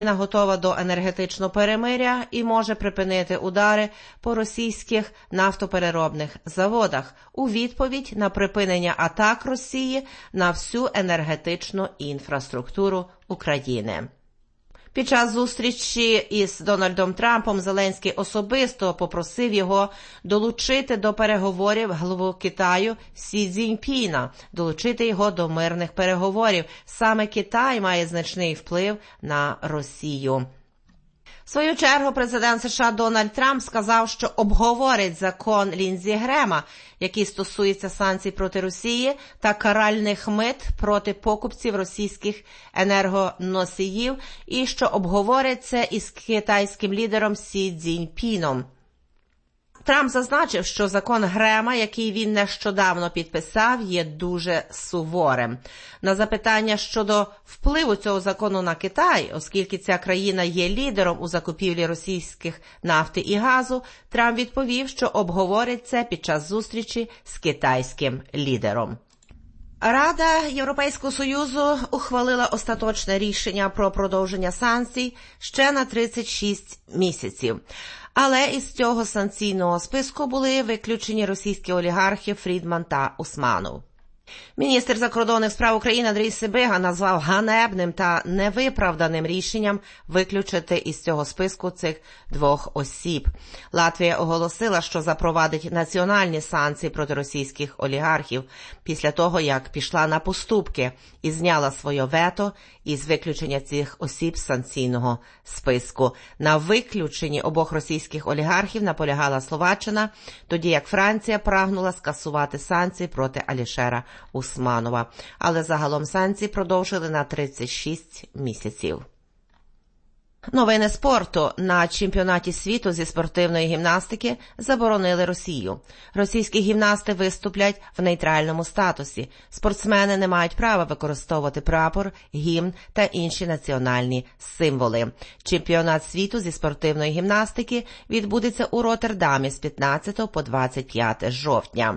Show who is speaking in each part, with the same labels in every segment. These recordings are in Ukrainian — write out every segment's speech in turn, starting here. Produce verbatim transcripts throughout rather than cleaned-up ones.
Speaker 1: готова до енергетичного перемиря і може припинити удари по російських нафтопереробних заводах у відповідь на припинення атак Росії на всю енергетичну інфраструктуру України. Під час зустрічі із Дональдом Трампом Зеленський особисто попросив його долучити до переговорів главу Китаю Сі Цзіньпіна, долучити його до мирних переговорів. Саме Китай має значний вплив на Росію. В свою чергу президент США Дональд Трамп сказав, що обговорить закон Ліндзі Грема, який стосується санкцій проти Росії та каральних мит проти покупців російських енергоносіїв, і що обговорить це із китайським лідером Сі Цзіньпіном. Трамп зазначив, що закон Грема, який він нещодавно підписав, є дуже суворим. На запитання щодо впливу цього закону на Китай, оскільки ця країна є лідером у закупівлі російських нафти і газу, Трамп відповів, що обговорить це під час зустрічі з китайським лідером. Рада Європейського Союзу ухвалила остаточне рішення про продовження санкцій ще на тридцять шість місяців. Але із цього санкційного списку були виключені російські олігархи Фрідман та Усманов. Міністр закордонних справ України Андрій Сибига назвав ганебним та невиправданим рішенням виключити із цього списку цих двох осіб. Латвія оголосила, що запровадить національні санкції проти російських олігархів після того, як пішла на поступки і зняла своє вето із виключення цих осіб з санкційного списку. На виключенні обох російських олігархів наполягала Словаччина, тоді як Франція прагнула скасувати санкції проти Алішера Усманова. Але загалом санкції продовжили на тридцять шість місяців. Новини спорту. На чемпіонаті світу зі спортивної гімнастики заборонили Росію. Російські гімнасти виступлять в нейтральному статусі. Спортсмени не мають права використовувати прапор, гімн та інші національні символи. Чемпіонат світу зі спортивної гімнастики відбудеться у Роттердамі з п'ятнадцятого по двадцять п'яте жовтня.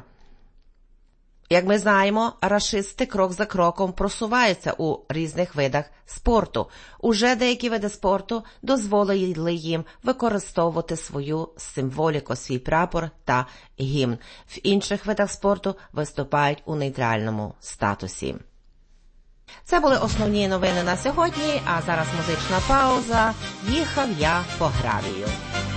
Speaker 1: Як ми знаємо, рашисти крок за кроком просуваються у різних видах спорту. Уже деякі види спорту дозволили їм використовувати свою символіку, свій прапор та гімн. В інших видах спорту виступають у нейтральному статусі. Це були основні новини на сьогодні, а зараз музична пауза. Їхав я по гравію.